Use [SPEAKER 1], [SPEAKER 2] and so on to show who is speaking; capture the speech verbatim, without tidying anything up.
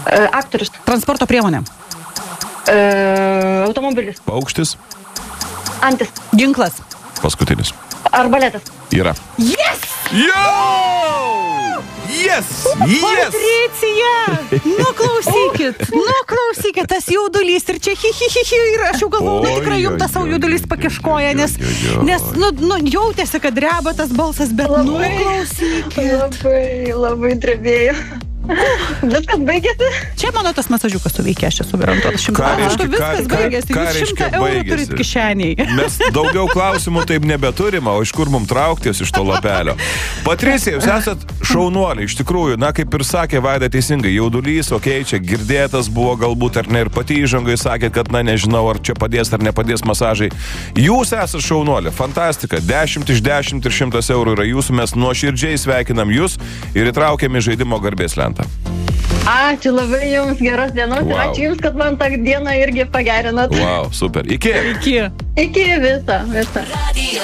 [SPEAKER 1] Aktorius.
[SPEAKER 2] Transporto priemonė.
[SPEAKER 1] Automobilis.
[SPEAKER 3] Paukštis.
[SPEAKER 1] Antis.
[SPEAKER 2] Ginklas.
[SPEAKER 3] Paskutinis.
[SPEAKER 1] Arbaletas.
[SPEAKER 3] Yra.
[SPEAKER 2] Yes!
[SPEAKER 3] Jo! Yes! Yes!
[SPEAKER 2] Patricija! Nu klausykit, nu klausykit, tas jaudulys ir čia hi hi hi hi ir aš jau galvoju, nu tikrai jums tas savo jaudulys pakiškoja, nes, nes nu, nu, jautėsi, kad dreba tas balsas, bet nu klausykit.
[SPEAKER 1] Labai, labai drebėjo. Viskas baigėsi?
[SPEAKER 2] Čia mano tas masažiukas suveikė, aš esu garantuotas.
[SPEAKER 3] Ką reiškia,
[SPEAKER 2] viskas
[SPEAKER 3] ką,
[SPEAKER 2] baigėsi,
[SPEAKER 3] ką
[SPEAKER 2] jūs
[SPEAKER 3] reiškia
[SPEAKER 2] šimtą eurų
[SPEAKER 3] baigėsi?
[SPEAKER 2] turit kišeniai.
[SPEAKER 3] Mes daugiau klausimų taip nebeturime, o iš kur mums trauktis iš to lapelio? Patricija, jūs esat šaunuoliai, iš tikrųjų, na kaip ir sakė Vaida teisingai, jaudulys, okei, okay, čia girdėtas buvo galbūt ar ne, ir pati įžangai sakė, kad na nežinau, ar čia padės ar nepadės masažai. Jūs esat šaunuoliai, fantastika, dešimt iš dešimt ir šimtas eurų yra jūsų, mes nuoširdžiai sveikinam jūs ir įtraukiam į žaidimo garbės lentą.
[SPEAKER 1] Ačiū labai jums, geros dienos
[SPEAKER 3] Wow.
[SPEAKER 1] ir ačiū jums, kad man tą dieną irgi pagerinat.
[SPEAKER 3] Wow, super. Iki.
[SPEAKER 2] Iki.
[SPEAKER 1] Iki visą, visą.